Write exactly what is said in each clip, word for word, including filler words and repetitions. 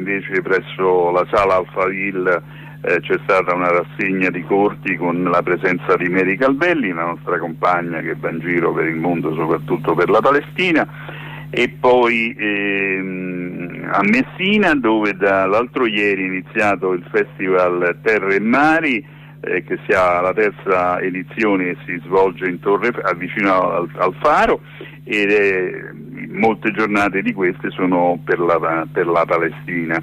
invece presso la sala Alphaville eh, c'è stata una rassegna di corti con la presenza di Mary Calvelli, la nostra compagna che va in giro per il mondo soprattutto per la Palestina, e poi ehm, a Messina, dove dall'altro ieri è iniziato il Festival Terre e Mari, eh, che si ha la terza edizione e si svolge in torre vicino al, al faro, ed è, molte giornate di queste sono per la, per la Palestina.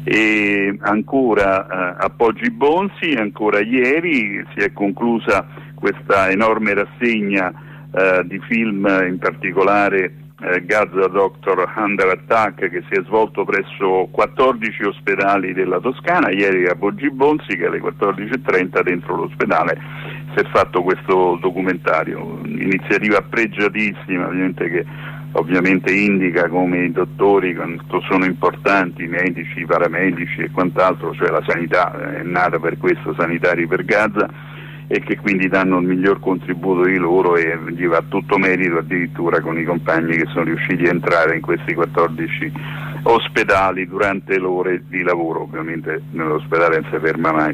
E ancora eh, a Poggi Bonzi, ancora ieri si è conclusa questa enorme rassegna eh, di film, in particolare eh, Gaza Doctor Under Attack, che si è svolto presso quattordici ospedali della Toscana. Ieri a Poggi Bonzi, che alle quattordici e trenta dentro l'ospedale si è fatto questo documentario, iniziativa pregiatissima, ovviamente, che ovviamente indica come i dottori quanto sono importanti, i medici, i paramedici e quant'altro, cioè la sanità è nata per questo, Sanitari per Gaza, e che quindi danno il miglior contributo di loro, e gli va tutto merito addirittura con i compagni che sono riusciti a entrare in questi quattordici ospedali durante le ore di lavoro. Ovviamente nell'ospedale non si ferma mai.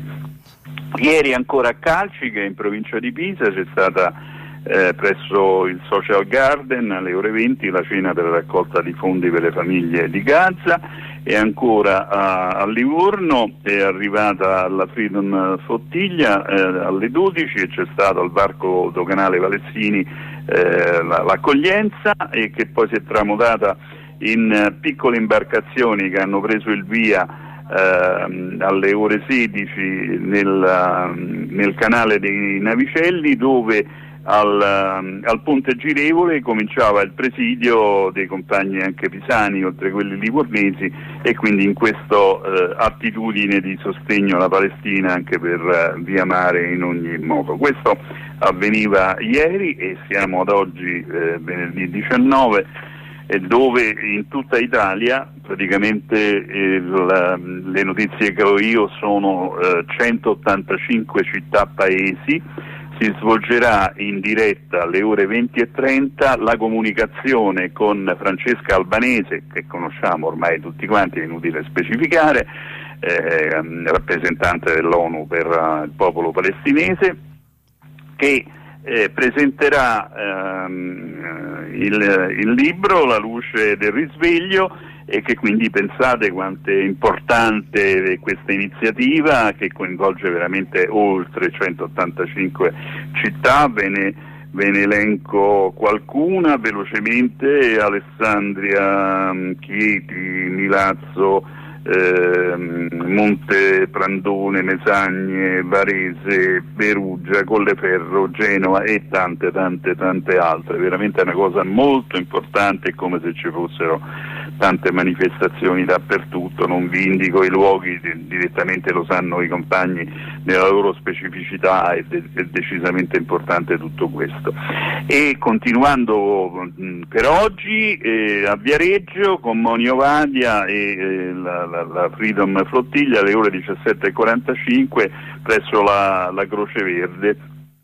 Ieri ancora a Calci, che è in provincia di Pisa, c'è stata Eh, presso il Social Garden alle ore venti la cena per la raccolta di fondi per le famiglie di Gaza, e ancora a, a Livorno è arrivata la Freedom Flottiglia eh, alle dodici, e c'è stato al varco doganale Valessini eh, la, l'accoglienza, e che poi si è tramutata in eh, piccole imbarcazioni che hanno preso il via eh, alle ore sedici nel, nel canale dei Navicelli, dove Al, al ponte girevole cominciava il presidio dei compagni anche pisani, oltre quelli livornesi, e quindi in questa eh, attitudine di sostegno alla Palestina anche per eh, via mare in ogni modo. Questo avveniva ieri, e siamo ad oggi eh, venerdì diciannove, eh, dove in tutta Italia praticamente eh, la, le notizie che ho io sono eh, centottantacinque città paesi. Si svolgerà in diretta alle ore venti e trenta la comunicazione con Francesca Albanese, che conosciamo ormai tutti quanti, è inutile specificare, eh, rappresentante dell'ONU per uh, il popolo palestinese, che eh, presenterà ehm, il, il libro La luce del risveglio, e che quindi pensate quanto è importante questa iniziativa, che coinvolge veramente oltre centottantacinque città. Ve ne, ve ne elenco qualcuna velocemente: Alessandria, Chieti, Milazzo, eh, Monte Prandone, Mesagne, Varese, Perugia, Colleferro, Genova e tante tante tante altre. Veramente è una cosa molto importante, è come se ci fossero tante manifestazioni dappertutto. Non vi indico i luoghi, direttamente lo sanno i compagni nella loro specificità, è, de- è decisamente importante tutto questo. E continuando mh, per oggi eh, a Viareggio con Monio Vadia e eh, la, la, la Freedom Flottiglia alle ore diciassette e quarantacinque presso la, la Croce Verde.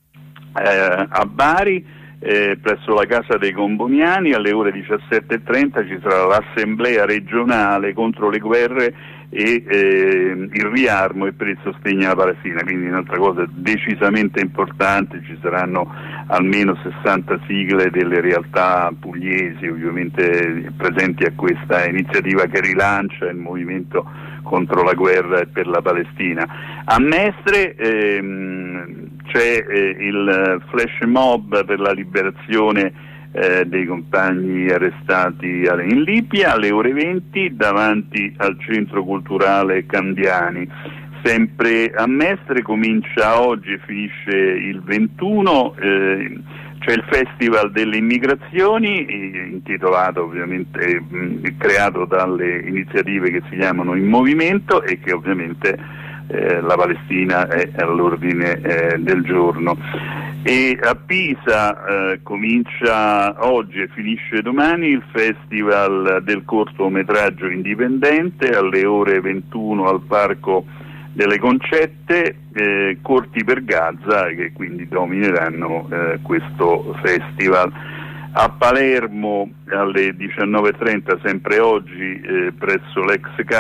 Eh, a Bari Eh, presso la Casa dei Comboniani alle ore diciassette e trenta ci sarà l'assemblea regionale contro le guerre e eh, il riarmo e per il sostegno alla Palestina, quindi un'altra cosa decisamente importante. Ci saranno almeno sessanta sigle delle realtà pugliesi ovviamente presenti a questa iniziativa che rilancia il movimento contro la guerra e per la Palestina. A Mestre ehm, c'è eh, il flash mob per la liberazione eh, dei compagni arrestati in Libia alle ore venti davanti al Centro Culturale Candiani. Sempre a Mestre comincia oggi e finisce il ventuno, eh, c'è il Festival delle Immigrazioni, eh, intitolato ovviamente, mh, creato dalle iniziative che si chiamano In Movimento, e che ovviamente eh, la Palestina è all'ordine eh, del giorno. E a Pisa eh, comincia oggi e finisce domani il Festival del cortometraggio indipendente alle ore ventuno al Parco delle Concette, eh, Corti per Gaza, che quindi domineranno eh, questo festival. A Palermo alle diciannove e trenta, sempre oggi, eh, presso l'ex